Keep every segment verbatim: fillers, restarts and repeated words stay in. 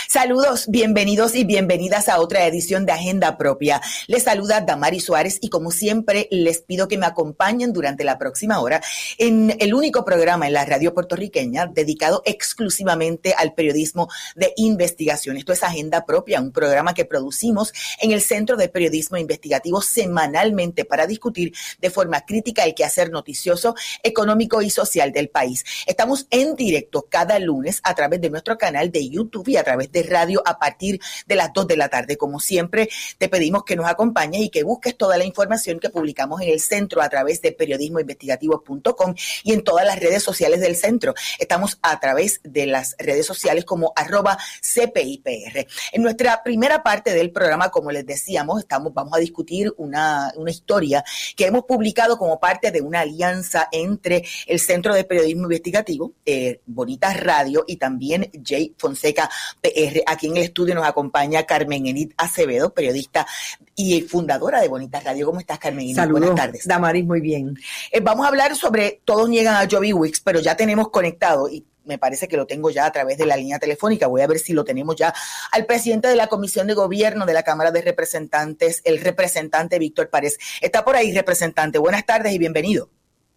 Saludos, bienvenidos y bienvenidas a otra edición de Agenda Propia. Les saluda Damaris Suárez y como siempre les pido que me acompañen durante la próxima hora en el único programa en la radio puertorriqueña dedicado exclusivamente al periodismo de investigación. Esto es Agenda Propia, un programa que producimos en el Centro de Periodismo Investigativo semanalmente para discutir de forma crítica el quehacer noticioso, económico y social del país. Estamos en directo cada lunes a través de nuestro canal de YouTube y a través de radio a partir de las dos de la tarde. Como siempre, te pedimos que nos acompañes y que busques toda la información que publicamos en el centro a través de periodismo investigativo punto com y en todas las redes sociales del centro. Estamos a través de las redes sociales como arroba C P I P R. En nuestra primera parte del programa, como les decíamos, estamos, vamos a discutir una, una historia que hemos publicado como parte de una alianza entre el Centro de Periodismo Investigativo, eh, Bonitas Radio y también Jay Fonseca P R. Aquí en el estudio nos acompaña Carmen Enid Acevedo, periodista y fundadora de Bonitas Radio. ¿Cómo estás, Carmen Enid? Saludos, buenas tardes. Damaris, muy bien. Eh, vamos a hablar sobre Todos niegan a Joby Wicks, pero ya tenemos conectado y me parece que lo tengo ya a través de la línea telefónica. Voy a ver si lo tenemos ya al presidente de la Comisión de Gobierno de la Cámara de Representantes, el representante Víctor Párez. Está por ahí, representante. Buenas tardes y bienvenido.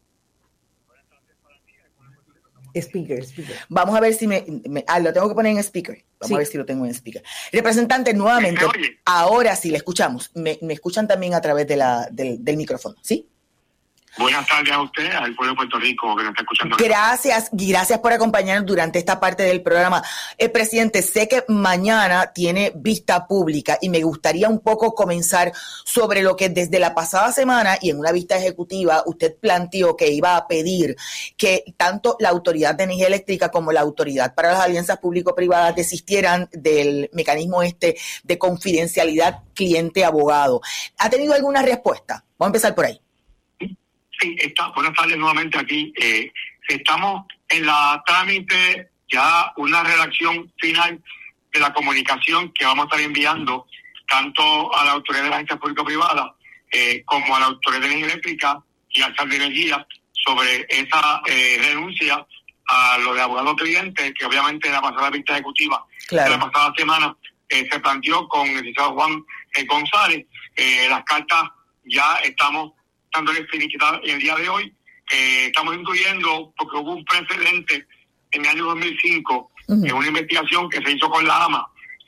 Speaker, speaker. Vamos a ver si me, me... Ah, lo tengo que poner en speaker. Vamos sí. a ver si lo tengo en speaker. Representante, nuevamente, ahora sí le escuchamos. Me, me escuchan también a través de la, del, del micrófono, ¿sí? Buenas tardes a usted, al pueblo de Puerto Rico que nos está escuchando. Gracias, y gracias por acompañarnos durante esta parte del programa. Eh, presidente, sé que mañana tiene vista pública y me gustaría un poco comenzar sobre lo que desde la pasada semana y en una vista ejecutiva usted planteó que iba a pedir que tanto la Autoridad de Energía Eléctrica como la Autoridad para las Alianzas Público-Privadas desistieran del mecanismo este de confidencialidad cliente-abogado. ¿Ha tenido alguna respuesta? Vamos a empezar por ahí. Sí, está, buenas tardes nuevamente aquí. Eh, estamos en la trámite ya una redacción final de la comunicación que vamos a estar enviando tanto a la Autoridad de las Agencias Público-Privadas eh, como a la Autoridad de Energía Eléctrica y al Sal de Energía sobre esa eh, renuncia a lo de abogado cliente, que obviamente en la pasada vista ejecutiva claro. de la pasada semana eh, se planteó con el licenciado Juan eh, González. Eh, las cartas ya estamos dándole finiquitada en el día de hoy. Eh, estamos incluyendo, porque hubo un precedente en el año dos mil cinco, uh-huh. en una investigación que se hizo con la A M A,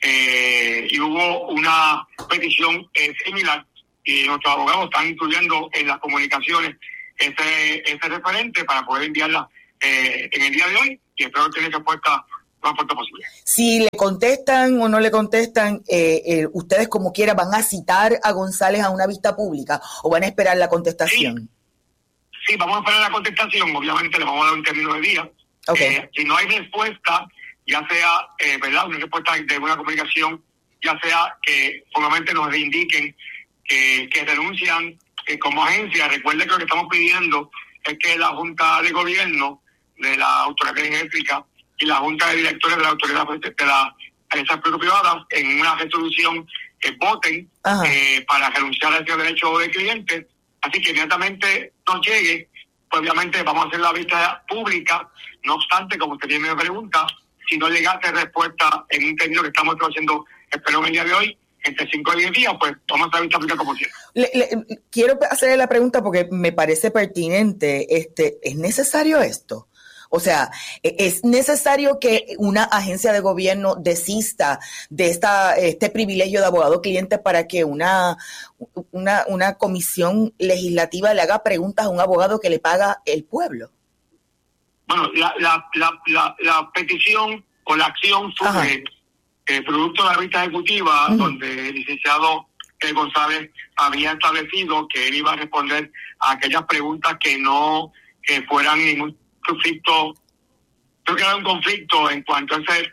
eh, y hubo una petición eh, similar, y nuestros abogados están incluyendo en las comunicaciones ese, ese referente para poder enviarla eh, en el día de hoy, y espero tener respuesta lo más pronto posible. Si le contestan o no le contestan, eh, eh, ustedes como quiera van a citar a González a una vista pública o van a esperar la contestación. Sí, sí vamos a esperar la contestación, obviamente le vamos a dar un término de día. Okay. Eh, si no hay respuesta, ya sea, eh, ¿verdad?, una respuesta de una comunicación, ya sea que obviamente nos indiquen que, que renuncian eh, como agencia. Recuerde que lo que estamos pidiendo es que la Junta de Gobierno de la Autoridad Eléctrica y la Junta de Directores de la Autoridad de las Agencias Público-Privadas en una resolución que voten eh, para renunciar a ese derecho de cliente. Así que inmediatamente nos llegue, pues obviamente vamos a hacer la vista pública. No obstante, como usted tiene me pregunta, si no llegase respuesta en un término que estamos haciendo, espero en el día de hoy, entre cinco y diez días, pues vamos a hacer la vista pública como quiera. Le, le, quiero hacerle la pregunta porque me parece pertinente. Este, ¿es necesario esto? O sea, ¿es necesario que una agencia de gobierno desista de esta este privilegio de abogado cliente para que una, una, una comisión legislativa le haga preguntas a un abogado que le paga el pueblo? Bueno, la, la, la, la, la petición o la acción surge eh, producto de la vista ejecutiva, uh-huh. donde el licenciado eh, González había establecido que él iba a responder a aquellas preguntas que no que fueran ningún conflicto, creo que era un conflicto en cuanto a ese,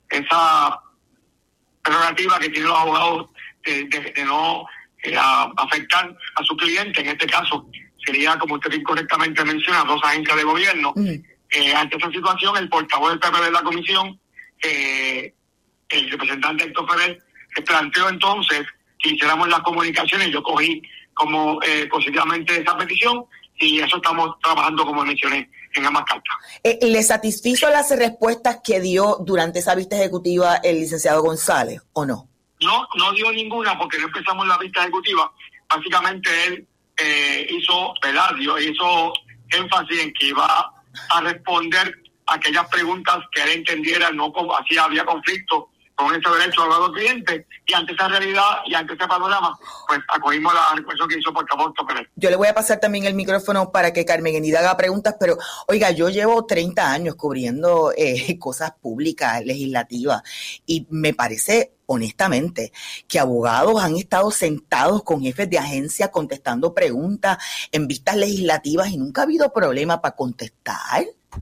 esa prerrogativa que tienen los abogados de, de, de no eh, a, afectar a su cliente. En este caso sería, como usted incorrectamente menciona, dos agencias de gobierno. Mm. Eh, ante esa situación, el portavoz del P P D de la comisión, eh, el representante Héctor Ferrer, se planteó entonces que hiciéramos las comunicaciones. Yo cogí como eh, positivamente esa petición y eso estamos trabajando, como mencioné, en ambas cartas. Eh, ¿Le satisfizo las respuestas que dio durante esa vista ejecutiva el licenciado González o no? No, no dio ninguna porque no empezamos la vista ejecutiva. Básicamente él eh, hizo, ¿verdad? Dio, hizo énfasis en que iba a responder aquellas preguntas que él entendiera, no como así había conflicto con ese derecho al abogado cliente, y ante esa realidad y ante ese panorama, pues acogimos la recuerdo que hizo por portavoz Pérez. Yo le voy a pasar también el micrófono para que Carmen Enid haga preguntas, pero oiga, yo llevo treinta años cubriendo eh, cosas públicas, legislativas, y me parece, honestamente, que abogados han estado sentados con jefes de agencia contestando preguntas en vistas legislativas y nunca ha habido problema para contestar.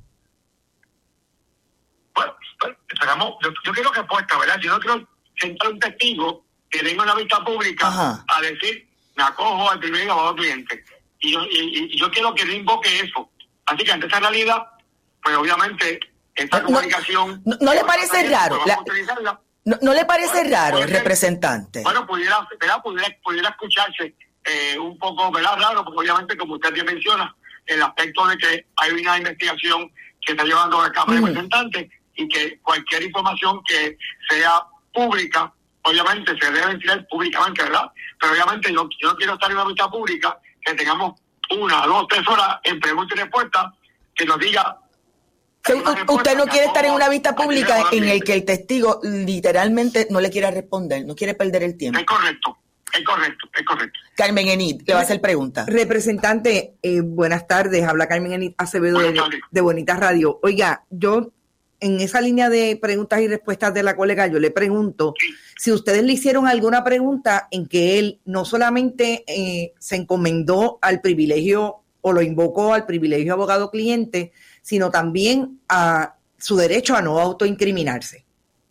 Bueno, pues, esperamos, yo, yo quiero respuesta, ¿verdad? Yo no quiero sentar un testigo que venga a una vista pública Ajá. a decir, me acojo al primer abogado cliente. Y yo, y, y yo quiero que no invoque eso. Así que ante esa realidad, pues obviamente, esta no, comunicación... ¿No, no, no le parece raro? La, no, ¿No le parece bueno, raro, el representante? Bueno, pudiera, ¿verdad? pudiera, pudiera escucharse eh, un poco, ¿verdad? Raro, porque obviamente, como usted bien menciona, el aspecto de que hay una investigación que está llevando a la Cámara de Representantes, y que cualquier información que sea pública, obviamente se debe ventilar públicamente, ¿verdad? Pero obviamente yo, yo no quiero estar en una vista pública que tengamos una, dos, tres horas en preguntas y respuestas que nos diga... Sí, usted no quiere estar en una vista pública en el que el testigo literalmente no le quiera responder, no quiere perder el tiempo. Es correcto, es correcto, es correcto. Carmen Enid, le va a hacer pregunta. Representante, eh, buenas tardes, habla Carmen Enid Acevedo de, de Bonita Radio. Oiga, yo... en esa línea de preguntas y respuestas de la colega, yo le pregunto si ustedes le hicieron alguna pregunta en que él no solamente eh, se encomendó al privilegio o lo invocó al privilegio abogado-cliente, sino también a su derecho a no autoincriminarse.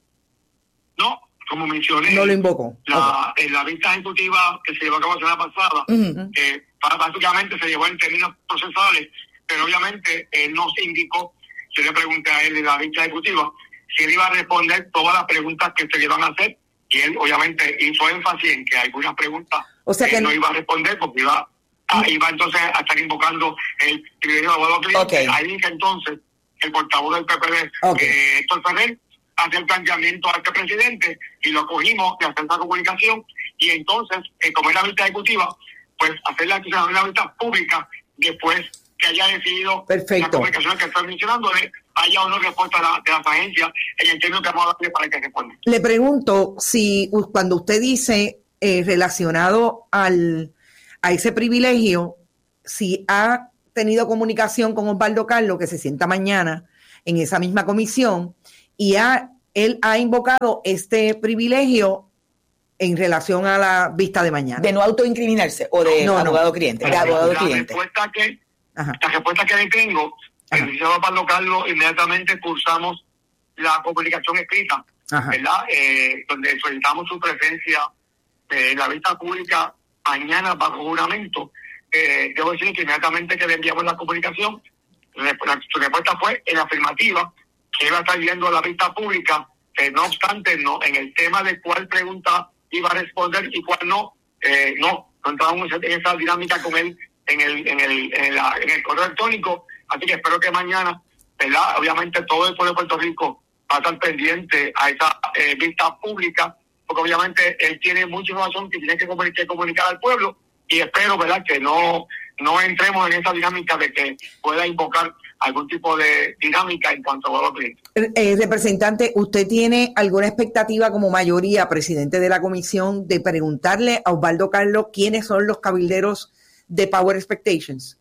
No, como mencioné, no lo invocó. La, okay. En la vista ejecutiva que se llevó a cabo la semana pasada, uh-huh. eh, básicamente se llevó en términos procesales, pero obviamente eh, no se indicó. Yo le pregunté a él en la vista ejecutiva si él iba a responder todas las preguntas que se le iban a hacer, y él obviamente hizo énfasis en que algunas preguntas o sea que él no iba a responder porque iba a, iba entonces a estar invocando el privilegio de abogado cliente. Okay. Ahí que entonces el portavoz del P P D, okay. eh, Héctor Ferrer, hace el planteamiento al presidente y lo cogimos de hacer esa comunicación, y entonces, eh, como es la vista ejecutiva, pues hacer la, la vista pública después que haya decidido Perfecto. La comunicación que estoy mencionando, haya una respuesta de, la, de las agencias en el término que vamos a darle para que responda. Le pregunto si cuando usted dice eh, relacionado al a ese privilegio, si ha tenido comunicación con Osvaldo Carlos, que se sienta mañana en esa misma comisión, y ha, él ha invocado este privilegio en relación a la vista de mañana. ¿De no autoincriminarse o de no, abogado no. cliente? De abogado la cliente. Respuesta que, la respuesta que le tengo, el licenciado Osvaldo Carlos, inmediatamente cursamos la comunicación escrita, Ajá. ¿verdad? Eh, donde solicitamos su presencia eh, en la vista pública mañana bajo juramento. Eh, debo decir que inmediatamente que le enviamos la comunicación, la, su respuesta fue en afirmativa, que iba a estar viendo la vista pública. Eh, no obstante, no en el tema de cuál pregunta iba a responder y cuál no, eh, no, no entramos en esa dinámica con él en el en el en, la, en el correo electrónico. Así que espero que mañana, ¿verdad? Obviamente todo el pueblo de Puerto Rico va a estar pendiente a esa eh, vista pública, porque obviamente él tiene mucha información que tiene que comunicar, que comunicar al pueblo, y espero, ¿verdad?, que no no entremos en esa dinámica de que pueda invocar algún tipo de dinámica en cuanto a los clientes. Eh, representante, ¿usted tiene alguna expectativa como mayoría, presidente de la comisión, de preguntarle a Osvaldo Carlos quiénes son los cabilderos de Power Expectations?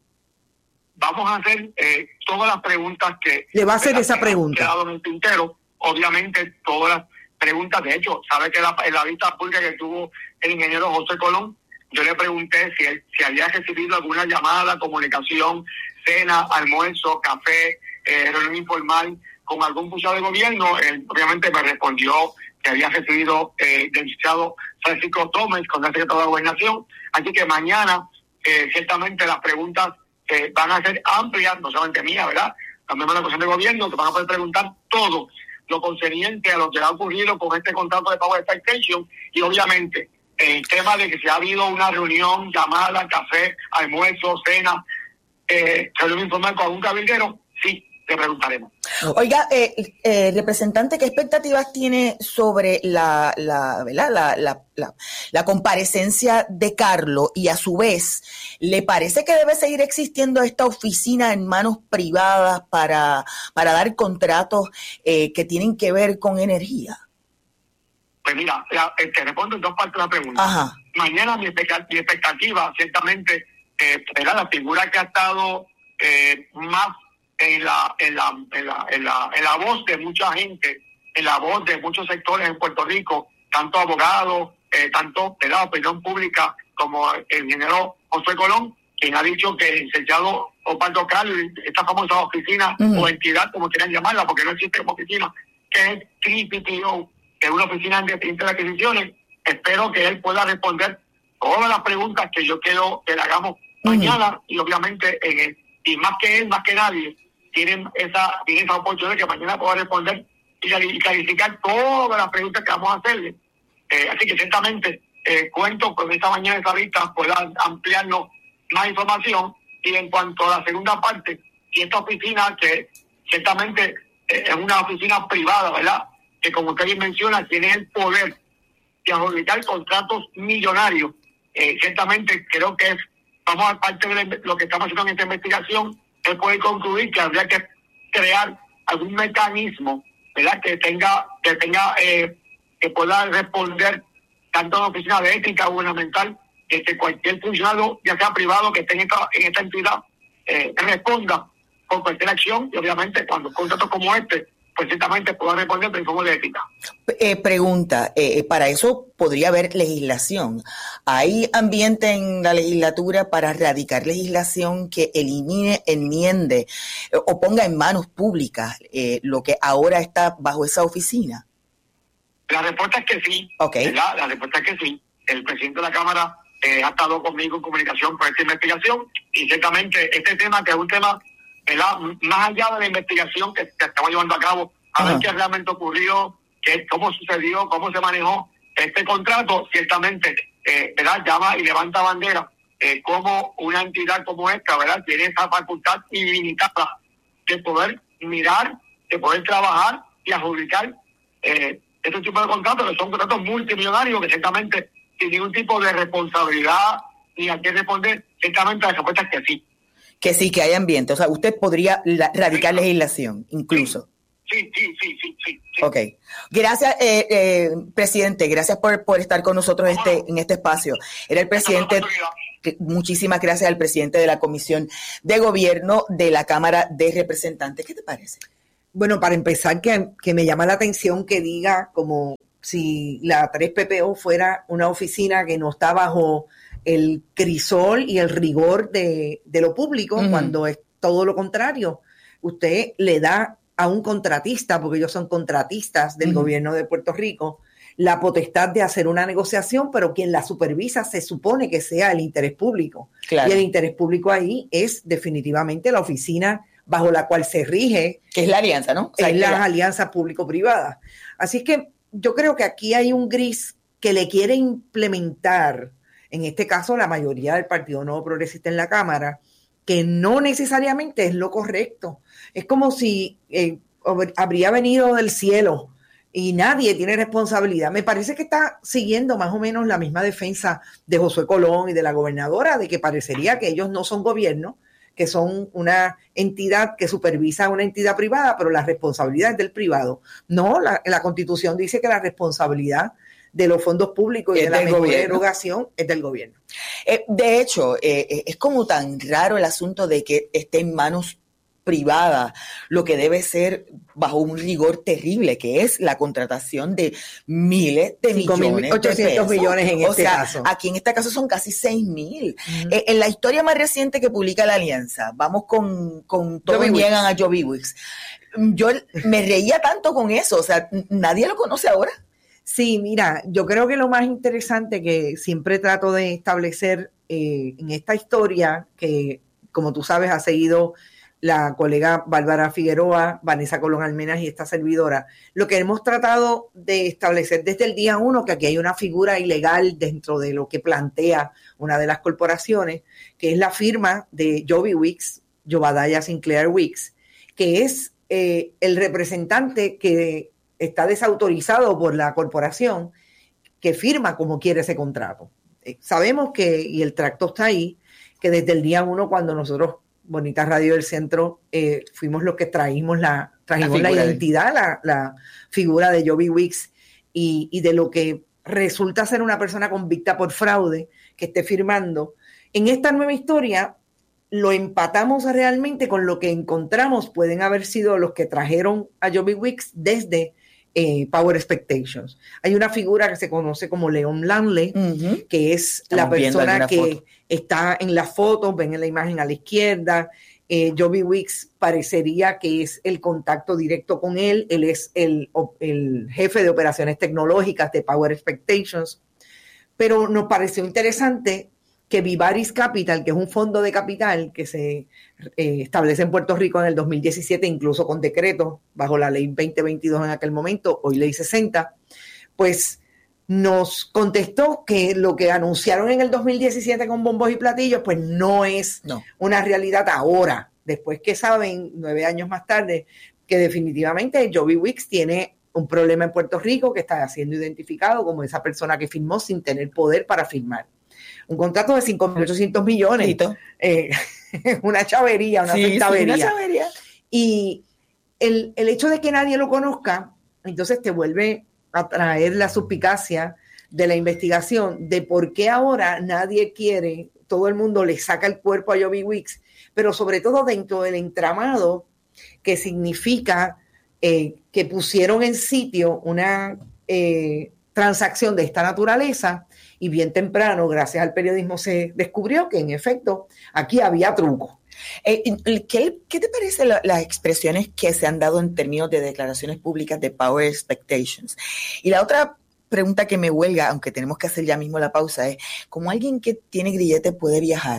Vamos a hacer eh, todas las preguntas que... Le va a hacer esa pregunta. Quedado en el tintero. Obviamente, todas las preguntas. De hecho, sabe que la, en la vista pública que tuvo el ingeniero José Colón, yo le pregunté si, él, si había recibido alguna llamada, comunicación, cena, almuerzo, café, eh, reunión informal con algún funcionario de gobierno. Él obviamente me respondió que había recibido eh, del licenciado Francisco Tormes con el secretario de Gobernación. Así que mañana, eh, ciertamente las preguntas eh, van a ser amplias, no solamente mías, ¿verdad? También de la Comisión de Gobierno, que van a poder preguntar todo lo concerniente a lo que ha ocurrido con este contrato de Power Expectation, y obviamente el tema de que si ha habido una reunión, llamada, café, almuerzo, cena, eh, se lo informar con algún cabildero, sí, te preguntaremos. Oiga, eh, eh, representante, ¿qué expectativas tiene sobre la la, la, la, la, la, la comparecencia de Carlos? Y a su vez, ¿le parece que debe seguir existiendo esta oficina en manos privadas para, para dar contratos eh, que tienen que ver con energía? Pues mira, la, eh, te respondo en dos partes de la pregunta. Ajá. Mañana mi expectativa, mi expectativa ciertamente, eh, era la figura que ha estado eh, más en la, en la, en la, en la, en la voz de mucha gente, en la voz de muchos sectores en Puerto Rico, tanto abogados, eh, tanto de la opinión pública como el ingeniero José Colón, quien ha dicho que el licenciado Osvaldo Carlos, esta famosa oficina uh-huh. o entidad, como quieran llamarla, porque no existe como oficina, que es T P P O, que es una oficina independiente de adquisiciones, espero que él pueda responder todas las preguntas que yo quiero que le hagamos uh-huh. mañana, y obviamente en el, y más que él, más que nadie, tienen esa, tienen esa oportunidad que mañana pueda responder y clarificar todas las preguntas que vamos a hacerle. Eh, así que ciertamente eh, cuento con esta mañana esa lista, pueda ampliarnos más información. Y en cuanto a la segunda parte, y esta oficina que ciertamente eh, es una oficina privada, ¿verdad? Que como usted bien menciona, tiene el poder de adjudicar contratos millonarios. Eh, ciertamente creo que es, vamos a parte de lo que estamos haciendo en esta investigación, él puede concluir que habría que crear algún mecanismo, ¿verdad? Que tenga, que tenga, eh, que pueda responder tanto a la oficina de ética gubernamental, que, que cualquier funcionario, ya sea privado, que esté en esta, en esta entidad, eh, responda por cualquier acción, y obviamente cuando contratos como este, pues ciertamente pueda responder por informe de ética. Eh, pregunta, eh, para eso podría haber legislación. ¿Hay ambiente en la legislatura para radicar legislación que elimine, enmiende eh, o ponga en manos públicas eh, lo que ahora está bajo esa oficina? La respuesta es que sí. Okay. ¿Verdad? La respuesta es que sí. El presidente de la Cámara eh, ha estado conmigo en comunicación por esta investigación, y ciertamente este tema, que es un tema, ¿verdad?, más allá de la investigación que, que estamos llevando a cabo, a uh-huh. ver qué realmente ocurrió, qué, cómo sucedió, cómo se manejó este contrato, ciertamente, eh, ¿verdad?, llama y levanta bandera, eh, como una entidad como esta, ¿verdad?, tiene esa facultad ilimitada de poder mirar, de poder trabajar y adjudicar eh, este tipo de contratos, que son contratos multimillonarios, que ciertamente sin ningún tipo de responsabilidad ni a qué responder, ciertamente la respuesta es que sí. Que sí, que hay ambiente. O sea, usted podría la, radicar sí, legislación, incluso. Sí, sí, sí, sí, sí. sí. Ok. Gracias, eh, eh, presidente. Gracias por, por estar con nosotros este, en este espacio. Era el presidente. Muchísimas gracias al presidente de la Comisión de Gobierno de la Cámara de Representantes. ¿Qué te parece? Bueno, para empezar, que, que me llama la atención que diga como si la tres P P O fuera una oficina que no está bajo el crisol y el rigor de, de lo público, uh-huh. cuando es todo lo contrario. Usted le da a un contratista, porque ellos son contratistas del uh-huh. gobierno de Puerto Rico, la potestad de hacer una negociación, pero quien la supervisa se supone que sea el interés público. Claro. Y el interés público ahí es definitivamente la oficina bajo la cual se rige. Que es la alianza, ¿no? O sea, es las alianzas público-privadas. Así es que yo creo que aquí hay un gris que le quiere implementar, en este caso la mayoría del Partido Nuevo Progresista en la Cámara, que no necesariamente es lo correcto. Es como si eh, habría venido del cielo y nadie tiene responsabilidad. Me parece que está siguiendo más o menos la misma defensa de Josué Colón y de la gobernadora, de que parecería que ellos no son gobierno, que son una entidad que supervisa a una entidad privada, pero la responsabilidad es del privado. No, la, la Constitución dice que la responsabilidad de los fondos públicos y de la mejor erogación es del gobierno. Eh, de hecho, eh, es como tan raro el asunto de que esté en manos privadas, lo que debe ser bajo un rigor terrible, que es la contratación de miles de millones ochocientos de pesos. millones en o este sea, caso. Aquí en este caso son casi seis mil. Uh-huh. Eh, en la historia más reciente que publica la Alianza, vamos con, con todos llegan a Joby Wicks. Yo me reía tanto con eso, o sea, nadie lo conoce ahora. Sí, mira, yo creo que lo más interesante que siempre trato de establecer eh, en esta historia, que como tú sabes ha seguido la colega Bárbara Figueroa, Vanessa Colón Almenas y esta servidora, lo que hemos tratado de establecer desde el día uno, que aquí hay una figura ilegal dentro de lo que plantea una de las corporaciones, que es la firma de Joby Weeks, Jobadiah Sinclair Weeks, que es eh, el representante que está desautorizado por la corporación, que firma como quiere ese contrato. Eh, sabemos que, y el tracto está ahí, que desde el día uno, cuando nosotros, Bonita Radio del Centro, eh, fuimos los que traímos la, trajimos la, la identidad, de... la, la figura de Joby Weeks y, y de lo que resulta ser una persona convicta por fraude que esté firmando. En esta nueva historia lo empatamos realmente con lo que encontramos, pueden haber sido los que trajeron a Joby Weeks desde eh, Power Expectations. Hay una figura que se conoce como Leon Lanley, uh-huh. que es Estamos la persona que foto. está en la foto, ven en la imagen a la izquierda. Eh, Joby Weeks parecería que es el contacto directo con él. Él es el, el jefe de operaciones tecnológicas de Power Expectations. Pero nos pareció interesante que Vivaris Capital, que es un fondo de capital que se eh, establece en Puerto Rico en el dos mil diecisiete, incluso con decreto, bajo la ley veinte veintidós en aquel momento, hoy ley sesenta, pues nos contestó que lo que anunciaron en el dos mil diecisiete con bombos y platillos, pues no es no. una realidad ahora, después que saben, nueve años más tarde, que definitivamente Joby Weeks tiene un problema en Puerto Rico que está siendo identificado como esa persona que firmó sin tener poder para firmar. Un contrato de cinco mil ochocientos millones. Eh, una chavería, una sí, chavería. Sí, una chavería. Y el, el hecho de que nadie lo conozca, entonces te vuelve a traer la suspicacia de la investigación de por qué ahora nadie quiere, todo el mundo le saca el cuerpo a Joby Weeks, pero sobre todo dentro del entramado que significa eh, que pusieron en sitio una eh, transacción de esta naturaleza. Y bien temprano, gracias al periodismo, se descubrió que en efecto aquí había truco. Eh, ¿qué, ¿Qué te parecen la, las expresiones que se han dado en términos de declaraciones públicas de Power Expectations? Y la otra pregunta que me huelga, aunque tenemos que hacer ya mismo la pausa, es ¿cómo alguien que tiene grillete puede viajar?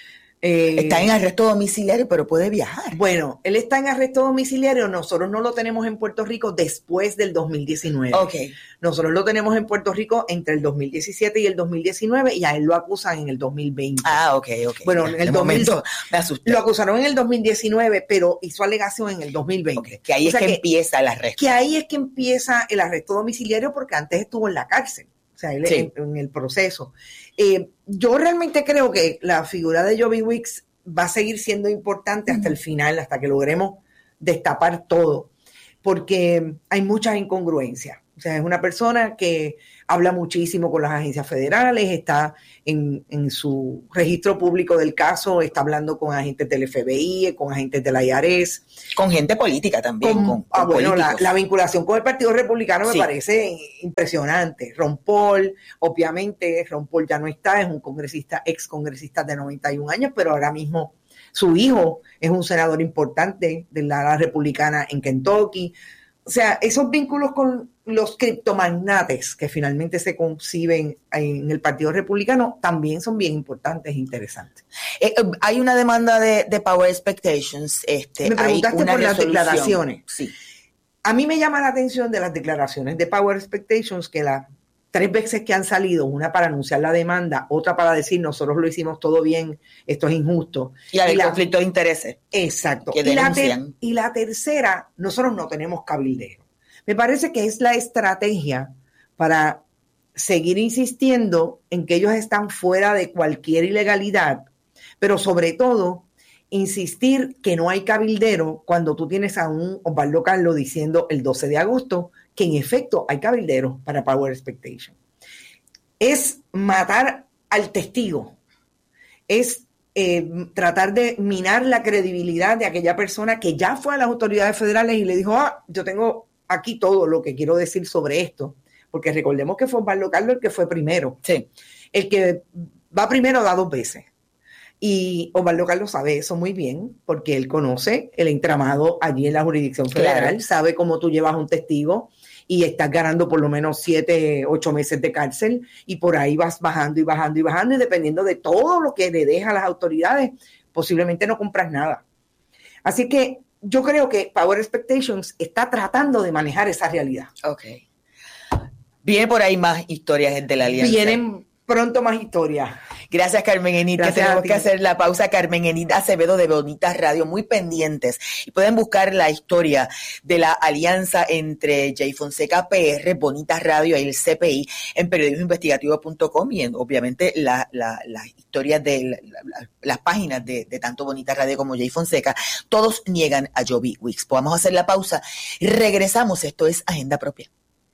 Eh, está en arresto domiciliario, pero puede viajar. Bueno, él está en arresto domiciliario. Nosotros no lo tenemos en Puerto Rico después del dos mil diecinueve. Okay. Nosotros lo tenemos en Puerto Rico entre el dos mil diecisiete y el dos mil diecinueve y a él lo acusan en el dos mil veinte. Ah, ok, ok. Bueno, en el de dos mil momento me asusté. Lo acusaron en el dos mil diecinueve, pero hizo alegación en el dos mil veinte. Okay, que ahí o es sea que, que empieza el arresto. Que ahí es que empieza el arresto domiciliario porque antes estuvo en la cárcel. O sea, él sí. en, en el proceso. Eh, yo realmente creo que la figura de Joby Weeks va a seguir siendo importante hasta el final, hasta que logremos destapar todo, porque hay muchas incongruencias. O sea, es una persona que habla muchísimo con las agencias federales, está en, en su registro público del caso, está hablando con agentes del F B I, con agentes de la I R S. Con gente política también. Con, con, ah, con bueno, la, la vinculación con el Partido Republicano me sí. parece impresionante. Ron Paul, obviamente, Ron Paul ya no está, es un congresista, ex congresista de noventa y un años, pero ahora mismo su hijo es un senador importante de la, la republicana en Kentucky. O sea, esos vínculos con los criptomagnates que finalmente se conciben en el Partido Republicano también son bien importantes e interesantes. Eh, hay una demanda de, de Power Expectations. Este, me preguntaste hay una por las declaraciones. Sí. A mí me llama la atención de las declaraciones de Power Expectations que las tres veces que han salido, una para anunciar la demanda, otra para decir nosotros lo hicimos todo bien, esto es injusto. Y la del conflicto de intereses. Exacto. Que y, la ter- y la tercera, nosotros no tenemos cabildero. Me parece que es la estrategia para seguir insistiendo en que ellos están fuera de cualquier ilegalidad, pero sobre todo insistir que no hay cabildero cuando tú tienes a un Osvaldo Carlos diciendo el doce de agosto que en efecto hay cabildero para Power Expectation. Es matar al testigo, es eh, tratar de minar la credibilidad de aquella persona que ya fue a las autoridades federales y le dijo, ah, yo tengo aquí todo lo que quiero decir sobre esto, porque recordemos que fue Osvaldo Carlos el que fue primero. Sí. El que va primero da dos veces. Y Osvaldo Carlos sabe eso muy bien, porque él conoce el entramado allí en la jurisdicción federal, claro. Sabe cómo tú llevas un testigo y estás ganando por lo menos siete, ocho meses de cárcel, y por ahí vas bajando y bajando y bajando, y dependiendo de todo lo que le deja a las autoridades, posiblemente no compras nada. Así que yo creo que Power Expectations está tratando de manejar esa realidad. Ok. Viene por ahí más historias de la alianza. Vienen pronto más historias. Gracias, Carmen Enid, que tenemos que hacer la pausa. Carmen Enid Acevedo de Bonitas Radio, muy pendientes. Y pueden buscar la historia de la alianza entre Jay Fonseca P R, Bonitas Radio y el C P I en periodismo investigativo punto com y en, obviamente, las la, la historias de la, la, las páginas de, de tanto Bonitas Radio como Jay Fonseca. Todos niegan a Joby Wicks. Podemos hacer la pausa. Regresamos. Esto es Agenda Propia.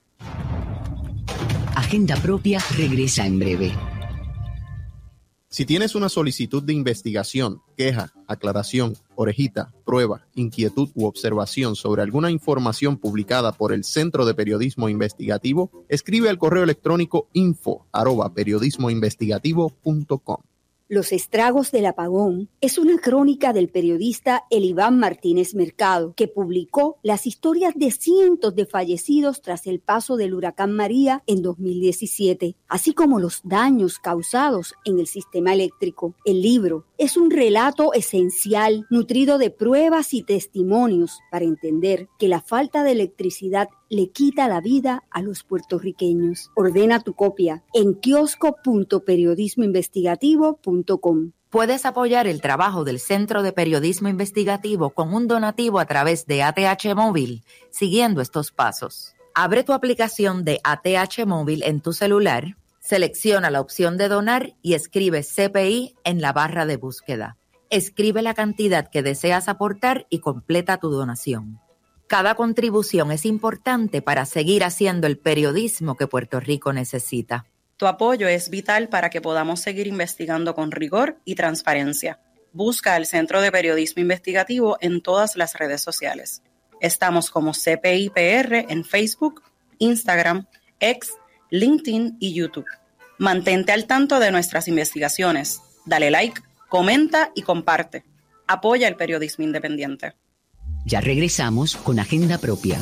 Agenda Propia regresa en breve. Si tienes una solicitud de investigación, queja, aclaración, orejita, prueba, inquietud u observación sobre alguna información publicada por el Centro de Periodismo Investigativo, escribe al correo electrónico info arroba periodismoinvestigativo punto com. Los estragos del apagón es una crónica del periodista Eliván Martínez Mercado, que publicó las historias de cientos de fallecidos tras el paso del huracán María en dos mil diecisiete, así como los daños causados en el sistema eléctrico. El libro es un relato esencial, nutrido de pruebas y testimonios para entender que la falta de electricidad le quita la vida a los puertorriqueños. Ordena tu copia en kiosco punto periodismo investigativo punto com. Puedes apoyar el trabajo del Centro de Periodismo Investigativo con un donativo a través de A T H Móvil, siguiendo estos pasos. Abre tu aplicación de A T H Móvil en tu celular, selecciona la opción de donar y escribe C P I en la barra de búsqueda. Escribe la cantidad que deseas aportar y completa tu donación. Cada contribución es importante para seguir haciendo el periodismo que Puerto Rico necesita. Tu apoyo es vital para que podamos seguir investigando con rigor y transparencia. Busca el Centro de Periodismo Investigativo en todas las redes sociales. Estamos como C P I P R en Facebook, Instagram, X, LinkedIn y YouTube. Mantente al tanto de nuestras investigaciones. Dale like, comenta y comparte. Apoya el periodismo independiente. Ya regresamos con Agenda Propia.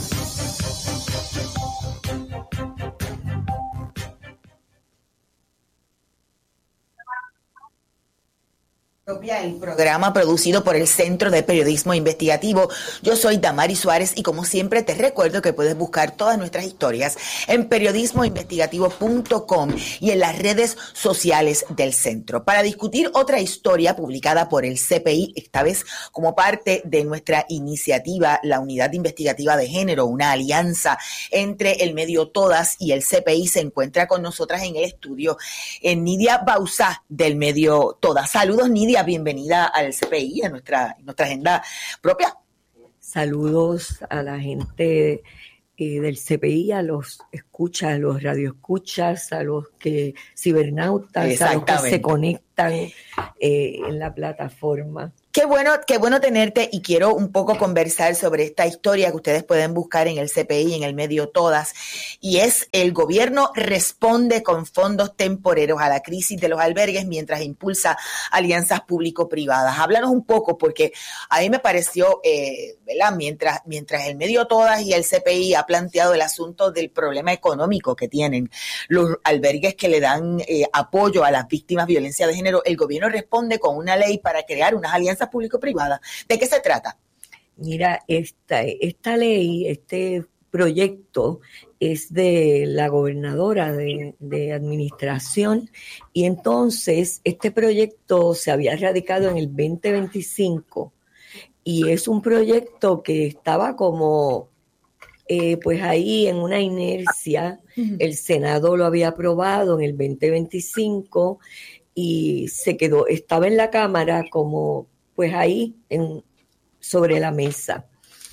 El programa producido por el Centro de Periodismo Investigativo. Yo soy Damari Suárez y como siempre te recuerdo que puedes buscar todas nuestras historias en periodismo investigativo punto com y en las redes sociales del centro para discutir otra historia publicada por el C P I, esta vez como parte de nuestra iniciativa, la Unidad Investigativa de Género, una alianza entre el medio Todas y el C P I. Se encuentra con nosotras en el estudio en Nidia Bauzá del medio Todas. Saludos, Nidia. Bienvenida al C P I, a nuestra, nuestra agenda propia. Saludos a la gente eh, del C P I, a los escuchas, a los radioescuchas, a los que cibernautas, a los que se conectan eh, en la plataforma. Qué bueno, qué bueno tenerte y quiero un poco conversar sobre esta historia que ustedes pueden buscar en el C P I, en el medio Todas, y es el gobierno responde con fondos temporeros a la crisis de los albergues mientras impulsa alianzas público-privadas. Háblanos un poco porque a mí me pareció, eh, ¿verdad? Mientras, mientras el medio Todas y el C P I ha planteado el asunto del problema económico que tienen los albergues que le dan eh, apoyo a las víctimas de violencia de género, el gobierno responde con una ley para crear unas alianzas público-privada. ¿De qué se trata? Mira, esta, esta ley, este proyecto es de la gobernadora de, de administración y entonces este proyecto se había radicado en el veinte veinticinco y es un proyecto que estaba como eh, pues ahí en una inercia. Uh-huh. El Senado lo había aprobado en el veinte veinticinco y se quedó, estaba en la Cámara como pues ahí en, sobre la mesa.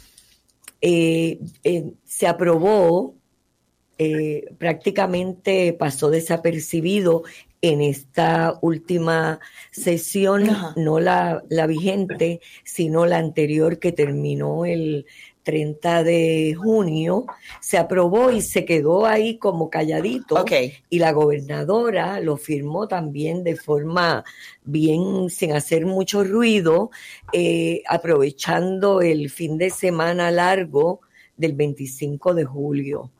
Eh, eh, se aprobó, eh, prácticamente pasó desapercibido en esta última sesión, Ajá. no la, la vigente, sino la anterior que terminó el treinta de junio, se aprobó y se quedó ahí como calladito. Okay. Y la gobernadora lo firmó también de forma bien, sin hacer mucho ruido, eh, aprovechando el fin de semana largo del veinticinco de julio.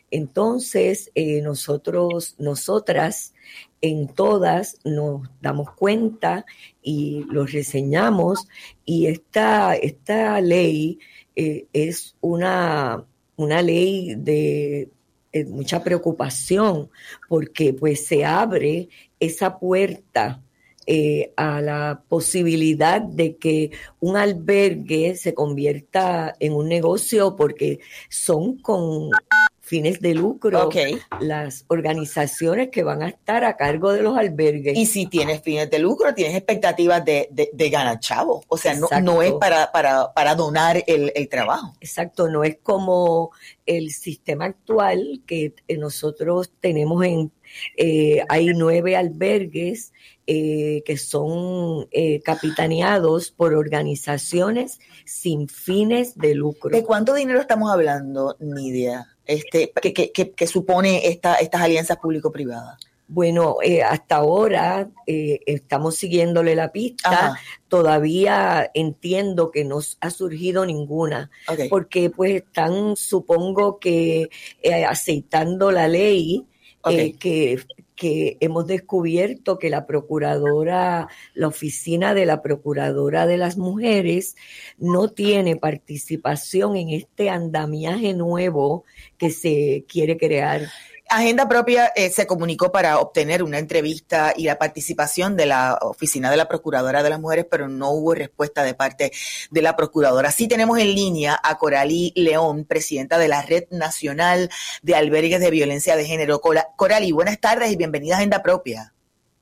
entonces, eh, nosotros, nosotras, en todas nos damos cuenta y lo reseñamos, y esta, esta ley eh, es una, una ley de eh, mucha preocupación, porque pues se abre esa puerta eh, a la posibilidad de que un albergue se convierta en un negocio, porque son con fines de lucro, okay, las organizaciones que van a estar a cargo de los albergues. Y si tienes fines de lucro, tienes expectativas de, de, de ganar chavo. O sea, no, no es para, para, para donar el, el trabajo. Exacto, no es como el sistema actual que nosotros tenemos en, eh, hay nueve albergues eh, que son eh, capitaneados por organizaciones sin fines de lucro. ¿De cuánto dinero estamos hablando, Nidia? Este, que, que, que, que supone esta, estas alianzas público-privadas. Bueno, eh, hasta ahora eh, estamos siguiéndole la pista. Ajá. Todavía entiendo que no ha surgido ninguna, okay, porque pues están, supongo que eh, aceitando la ley, okay, eh, que, que hemos descubierto que la procuradora, la oficina de la procuradora de las mujeres no tiene participación en este andamiaje nuevo que se quiere crear. Agenda Propia eh, se comunicó para obtener una entrevista y la participación de la oficina de la Procuradora de las Mujeres, pero no hubo respuesta de parte de la Procuradora. Sí tenemos en línea a Coralie León, presidenta de la Red Nacional de Albergues de Violencia de Género. Coralie, buenas tardes y bienvenida a Agenda Propia.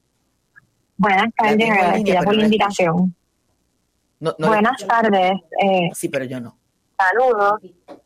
Buenas tardes, gracias por la invitación. No, no buenas tardes. Eh, sí, pero yo no. Saludos.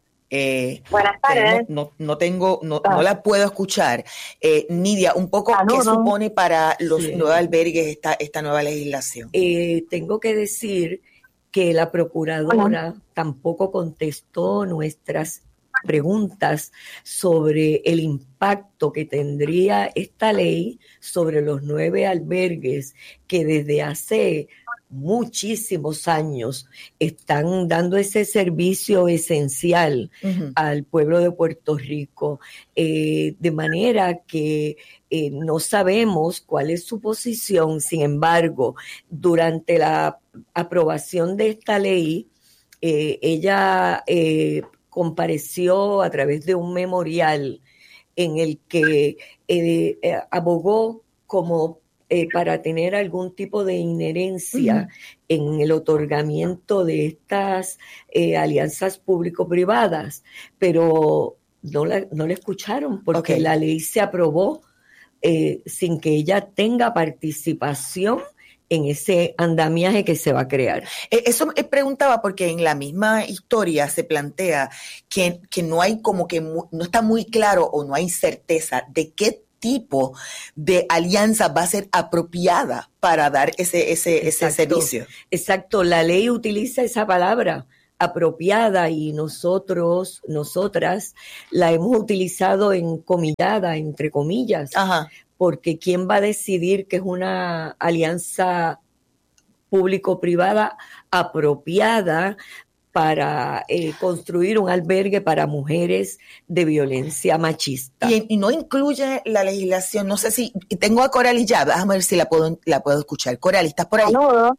Eh, Buenas tardes. No, no, no tengo, no, ah. no la puedo escuchar. Eh, Nidia, un poco, Saludos. ¿Qué supone para los sí. nuevos albergues esta, esta nueva legislación? Eh, tengo que decir que la procuradora Hola. tampoco contestó nuestras preguntas sobre el impacto que tendría esta ley sobre los nueve albergues que desde hace muchísimos años están dando ese servicio esencial uh-huh. al pueblo de Puerto Rico, eh, de manera que eh, no sabemos cuál es su posición. Sin embargo, durante la aprobación de esta ley, eh, ella eh, compareció a través de un memorial en el que eh, eh, abogó como Eh, para tener algún tipo de inherencia uh-huh. en el otorgamiento de estas eh, alianzas público-privadas, pero no la, no la escucharon porque okay. la ley se aprobó eh, sin que ella tenga participación en ese andamiaje que se va a crear. Eso me preguntaba porque en la misma historia se plantea que, que no hay como que mu- no está muy claro o no hay certeza de qué tipo de alianza va a ser apropiada para dar ese, ese, ese servicio. Exacto, la ley utiliza esa palabra, apropiada, y nosotros, nosotras, la hemos utilizado encomillada, entre comillas, Ajá. porque ¿quién va a decidir que es una alianza público-privada apropiada para eh, construir un albergue para mujeres de violencia machista? Y, y no incluye la legislación, no sé si, tengo a Coralie ya, déjame ver si la puedo, la puedo escuchar. Coralie, ¿estás por ahí? Saludos.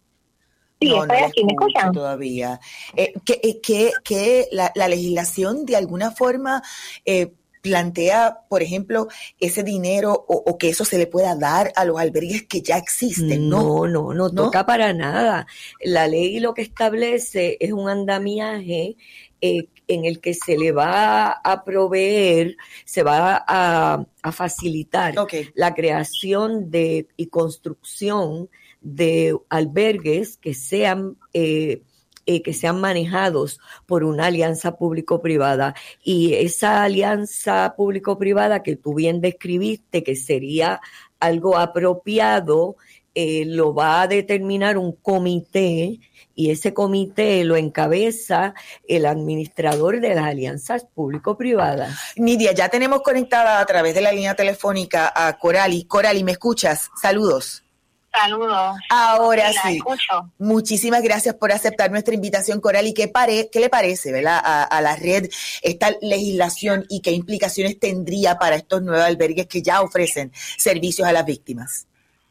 Sí, no, estoy no aquí, ¿me escuchan? Todavía. Eh, que que, que la, la legislación de alguna forma eh, plantea, por ejemplo, ese dinero o, o que eso se le pueda dar a los albergues que ya existen, ¿no? No, no, no, no toca para nada. La ley lo que establece es un andamiaje eh, en el que se le va a proveer, se va a, a facilitar okay. la creación de y construcción de albergues que sean eh, Eh, que sean manejados por una alianza público-privada. Y esa alianza público-privada que tú bien describiste, que sería algo apropiado, eh, lo va a determinar un comité, y ese comité lo encabeza el administrador de las alianzas público-privadas. Nidia, ya tenemos conectada a través de la línea telefónica a Coralie. Coralie, ¿me escuchas? Saludos. Saludos. Ahora sí. sí. Muchísimas gracias por aceptar nuestra invitación, Coral. ¿Y qué, pare, qué le parece, verdad, a, a la red esta legislación y qué implicaciones tendría para estos nuevos albergues que ya ofrecen servicios a las víctimas?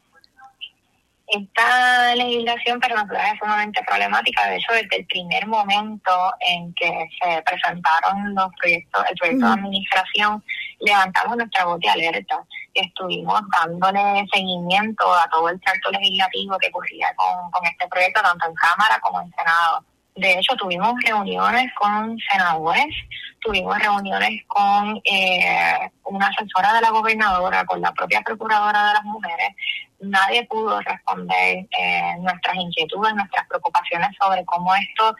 Esta legislación para nosotros es sumamente problemática. De hecho, desde el primer momento en que se presentaron los proyectos, el proyecto uh-huh. de administración, levantamos nuestra voz de alerta. Estuvimos dándole seguimiento a todo el tracto legislativo que ocurría con, con este proyecto, tanto en Cámara como en Senado. De hecho, tuvimos reuniones con senadores, tuvimos reuniones con eh, una asesora de la gobernadora, con la propia procuradora de las mujeres. Nadie pudo responder eh, nuestras inquietudes, nuestras preocupaciones sobre cómo esto